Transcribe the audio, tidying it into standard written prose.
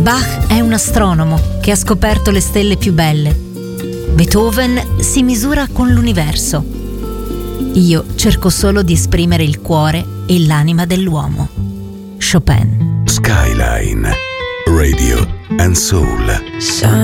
Bach è un astronomo che ha scoperto le stelle più belle. Beethoven si misura con l'universo. Io cerco solo di esprimere il cuore e l'anima dell'uomo. Chopin. Skyline Radio and Soul.